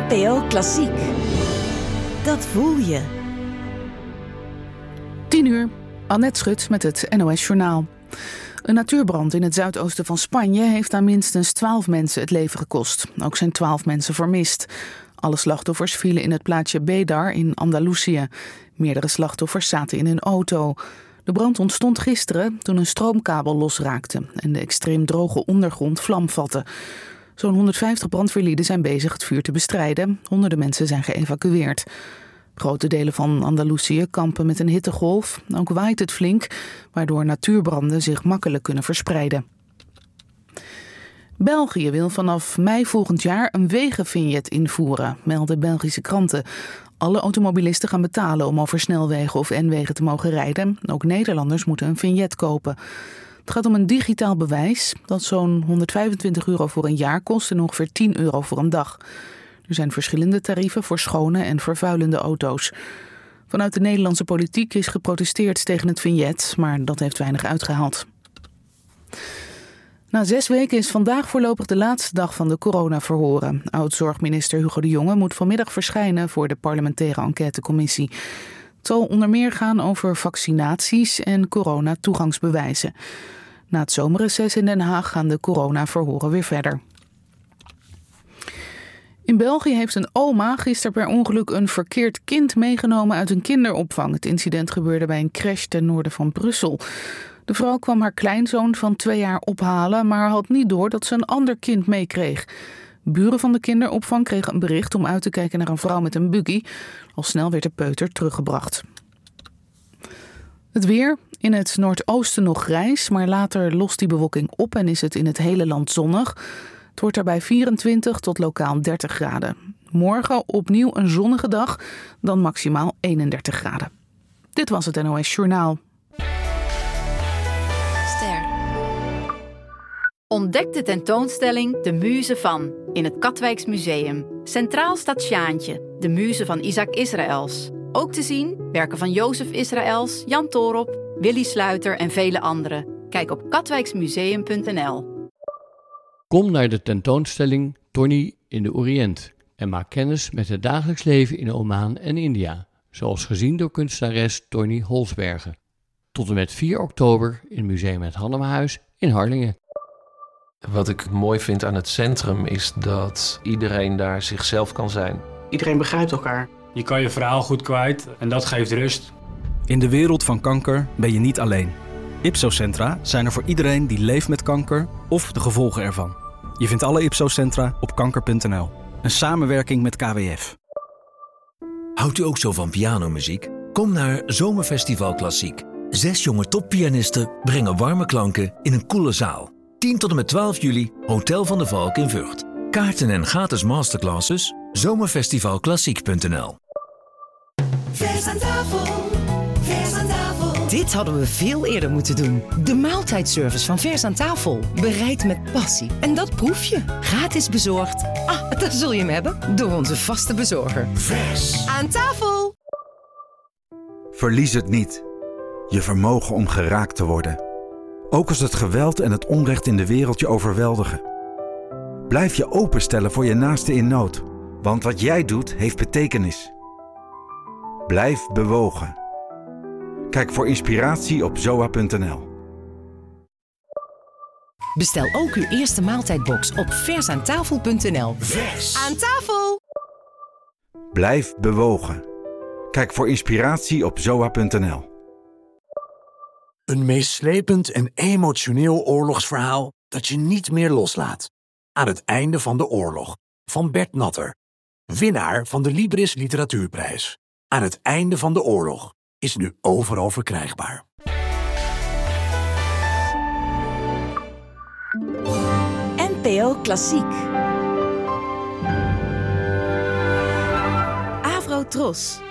NPO Klassiek. Dat voel je. 10:00, Annette Schut met het NOS Journaal. Een natuurbrand in het zuidoosten van Spanje heeft aan minstens 12 mensen het leven gekost. Ook zijn 12 mensen vermist. Alle slachtoffers vielen in het plaatsje Bédar in Andalusië. Meerdere slachtoffers zaten in een auto. De brand ontstond gisteren toen een stroomkabel losraakte en de extreem droge ondergrond vlam vatte. Zo'n 150 brandweerlieden zijn bezig het vuur te bestrijden. Honderden mensen zijn geëvacueerd. Grote delen van Andalusië kampen met een hittegolf. Ook waait het flink, waardoor natuurbranden zich makkelijk kunnen verspreiden. België wil vanaf mei volgend jaar een wegenvignet invoeren, melden Belgische kranten. Alle automobilisten gaan betalen om over snelwegen of N-wegen te mogen rijden. Ook Nederlanders moeten een vignet kopen. Het gaat om een digitaal bewijs dat zo'n €125 voor een jaar kost en ongeveer €10 voor een dag. Er zijn verschillende tarieven voor schone en vervuilende auto's. Vanuit de Nederlandse politiek is geprotesteerd tegen het vignet, maar dat heeft weinig uitgehaald. Na 6 weken is vandaag voorlopig de laatste dag van de coronaverhoren. Oud-zorgminister Hugo de Jonge moet vanmiddag verschijnen voor de parlementaire enquêtecommissie. Het zal onder meer gaan over vaccinaties en coronatoegangsbewijzen. Na het zomerreces in Den Haag gaan de coronaverhoren weer verder. In België heeft een oma gisteren per ongeluk een verkeerd kind meegenomen uit een kinderopvang. Het incident gebeurde bij een crash ten noorden van Brussel. De vrouw kwam haar kleinzoon van 2 jaar ophalen, maar had niet door dat ze een ander kind meekreeg. Buren van de kinderopvang kregen een bericht om uit te kijken naar een vrouw met een buggy. Al snel werd de peuter teruggebracht. Het weer. In het noordoosten nog grijs, maar later lost die bewolking op en is het in het hele land zonnig. Het wordt daarbij 24 tot lokaal 30 graden. Morgen opnieuw een zonnige dag, dan maximaal 31 graden. Dit was het NOS Journaal. Ontdek de tentoonstelling De Muze van in het Katwijks Museum. Centraal staat Sjaantje, de muze van Isaac Israëls. Ook te zien werken van Jozef Israëls, Jan Toorop, Willy Sluiter en vele anderen. Kijk op katwijksmuseum.nl. Kom naar de tentoonstelling Tony in de Oriënt en maak kennis met het dagelijks leven in Oman en India, zoals gezien door kunstenares Tony Holsbergen. Tot en met 4 oktober in Museum Het Hannemahuis in Harlingen. Wat ik mooi vind aan het centrum is dat iedereen daar zichzelf kan zijn. Iedereen begrijpt elkaar. Je kan je verhaal goed kwijt en dat geeft rust. In de wereld van kanker ben je niet alleen. Ipso-centra zijn er voor iedereen die leeft met kanker of de gevolgen ervan. Je vindt alle Ipso-centra op kanker.nl. Een samenwerking met KWF. Houdt u ook zo van pianomuziek? Kom naar Zomerfestival Klassiek. 6 jonge toppianisten brengen warme klanken in een koele zaal. 10 tot en met 12 juli, Hotel van de Valk in Vught. Kaarten en gratis masterclasses, zomerfestivalklassiek.nl. Vers aan tafel, vers aan tafel. Dit hadden we veel eerder moeten doen. De maaltijdservice van Vers aan tafel. Bereid met passie. En dat proef je. Gratis bezorgd. Daar zul je hem hebben. Door onze vaste bezorger. Vers aan tafel. Verlies het niet. Je vermogen om geraakt te worden. Ook als het geweld en het onrecht in de wereld je overweldigen. Blijf je openstellen voor je naaste in nood. Want wat jij doet, heeft betekenis. Blijf bewogen. Kijk voor inspiratie op zoa.nl. Bestel ook uw eerste maaltijdbox op versaantafel.nl. Vers aan tafel. Blijf bewogen. Kijk voor inspiratie op zoa.nl. Een meeslepend en emotioneel oorlogsverhaal dat je niet meer loslaat. Aan het einde van de oorlog, van Bert Natter. Winnaar van de Libris Literatuurprijs. Aan het einde van de oorlog is nu overal verkrijgbaar. NPO Klassiek. Avro Tros.